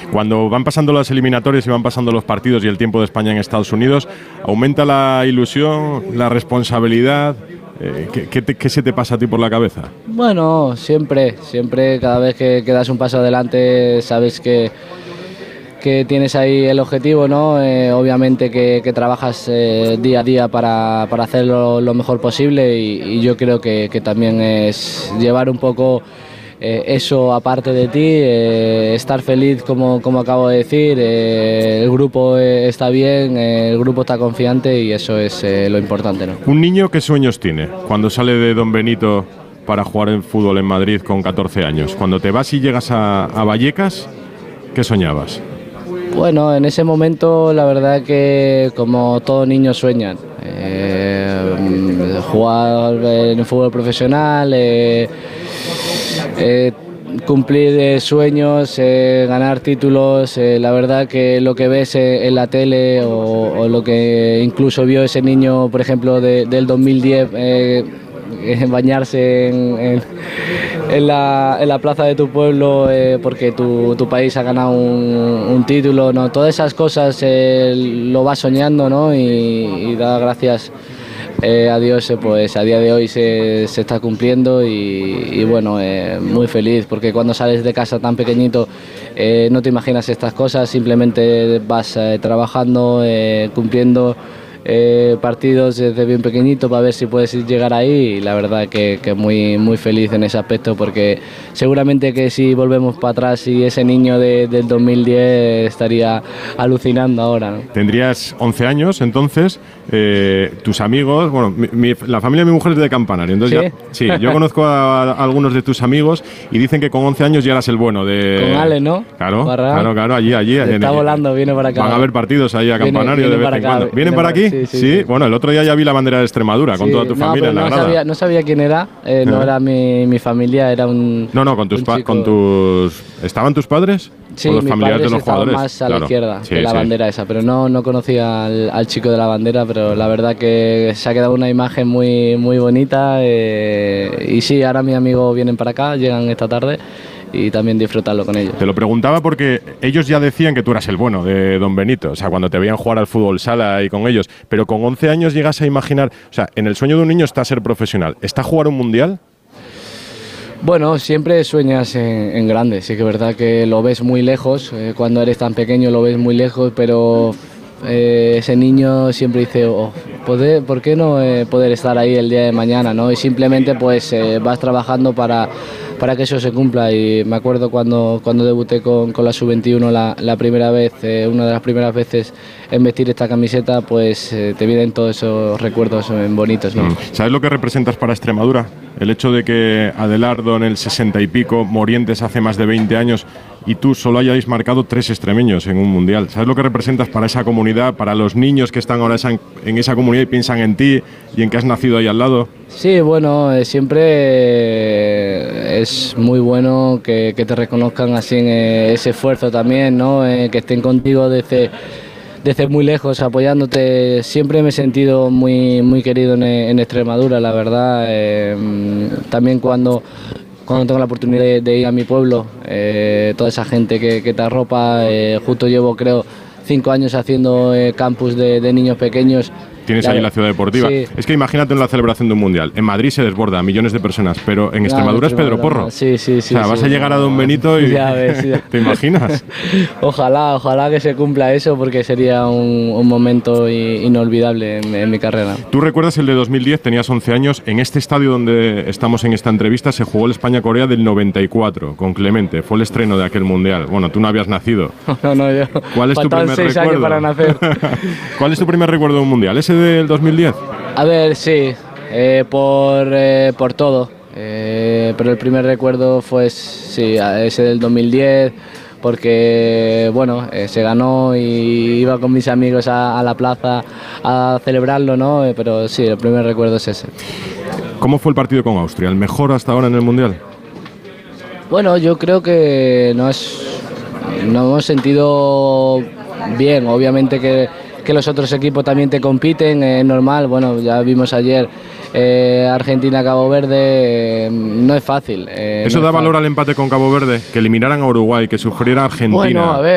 Cuando van pasando las eliminatorias y van pasando los partidos y el tiempo de España en Estados Unidos, ¿aumenta la ilusión, la responsabilidad? ¿Qué se te pasa a ti por la cabeza? Bueno, siempre, cada vez que das un paso adelante sabes que tienes ahí el objetivo, ¿no? Obviamente que trabajas día a día para hacerlo lo mejor posible y yo creo que también es llevar un poco eso aparte de ti, estar feliz como acabo de decir, el grupo está bien, el grupo está confiante y eso es lo importante, ¿no? ¿Un niño qué sueños tiene cuando sale de Don Benito para jugar en fútbol en Madrid con 14 años? Cuando te vas y llegas a Vallecas, ¿qué soñabas? Bueno, en ese momento la verdad que como todo niño sueñan, jugar en el fútbol profesional, cumplir sueños, ganar títulos. La verdad que lo que ves en la tele o lo que incluso vio ese niño, por ejemplo, del 2010, bañarse en la plaza de tu pueblo porque tu país ha ganado un título, ¿no? Todas esas cosas lo vas soñando, ¿no? Y da gracias a Dios, pues a día de hoy se está cumpliendo y bueno, muy feliz porque cuando sales de casa tan pequeñito no te imaginas estas cosas, simplemente vas trabajando, cumpliendo partidos desde bien pequeñito para ver si puedes llegar ahí y la verdad que muy feliz en ese aspecto porque seguramente que si volvemos para atrás y ese niño del 2010 estaría alucinando ahora, ¿no? Tendrías 11 años entonces, tus amigos, bueno, la familia de mi mujer es de Campanario, entonces ¿Sí? Yo conozco a algunos de tus amigos y dicen que con 11 años ya eras el bueno de... Con Ale, ¿no? Claro, allí. Está volando, viene para acá. Van a haber partidos ahí a Campanario de vez en cuando. ¿Vienen para aquí? Sí. Bueno, el otro día ya vi la bandera de Extremadura con toda tu familia en la grada. No sabía quién era, no era mi familia, era un... No, con tus... ¿Estaban tus padres? Sí, los mis familiares padres de los jugadores. Más a la izquierda de la bandera esa, pero no conocía al chico de la bandera, pero la verdad que se ha quedado una imagen muy bonita y sí, ahora mis amigos vienen para acá, llegan esta tarde y también disfrutarlo con ellos. Te lo preguntaba porque ellos ya decían que tú eras el bueno de Don Benito, o sea, cuando te veían jugar al fútbol sala y con ellos, pero con 11 años llegas a imaginar, o sea, en el sueño de un niño está ser profesional, ¿está jugar un mundial? Bueno, siempre sueñas en grande, sí que es verdad que lo ves muy lejos, cuando eres tan pequeño lo ves muy lejos, pero ese niño siempre dice, ¿por qué no poder estar ahí el día de mañana, ¿no? Y simplemente pues vas trabajando para que eso se cumpla y me acuerdo cuando debuté con la Sub-21 la primera vez, una de las primeras veces en vestir esta camiseta, pues te vienen todos esos recuerdos bonitos, ¿no? ¿Sabes lo que representas para Extremadura? El hecho de que Adelardo en el 60 y pico, Morientes hace más de 20 años y tú solo hayáis marcado 3 extremeños en un mundial. ¿Sabes lo que representas para esa comunidad, para los niños que están ahora en esa comunidad y piensan en ti y en que has nacido ahí al lado? Sí, bueno, siempre es muy bueno que te reconozcan así en ese esfuerzo también, ¿no? Que estén contigo desde muy lejos apoyándote. Siempre me he sentido muy querido en Extremadura, la verdad. También cuando tengo la oportunidad de ir a mi pueblo, toda esa gente que te arropa, justo llevo creo 5 años haciendo campus de niños pequeños. Tienes ahí la ciudad deportiva. Sí. Es que imagínate en la celebración de un mundial. En Madrid se desborda a millones de personas, pero en Extremadura es Pedro Porro. Sí. O sea, vas a llegar a Don Benito y ya ves, ¿te imaginas? Ojalá que se cumpla eso porque sería un momento inolvidable en mi carrera. ¿Tú recuerdas el de 2010? Tenías 11 años. En este estadio donde estamos en esta entrevista se jugó el España-Corea del 94 con Clemente. Fue el estreno de aquel mundial. Bueno, tú no habías nacido. No, yo. ¿Cuál es tu primer 6 recuerdo? Años para nacer. ¿Cuál es tu primer recuerdo de un mundial? ¿Ese del 2010? A ver, sí, por todo, pero el primer recuerdo fue ese del 2010, porque bueno, se ganó y iba con mis amigos a la plaza a celebrarlo, ¿no? Pero sí, el primer recuerdo es ese. ¿Cómo fue el partido con Austria? ¿El mejor hasta ahora en el mundial? Bueno, yo creo que nos hemos sentido bien, obviamente que los otros equipos también te compiten, es normal. Bueno, ya vimos ayer Argentina-Cabo Verde, no es fácil. ¿Eso da valor al empate con Cabo Verde? Que eliminaran a Uruguay, que sufriera Argentina. Bueno, a ver.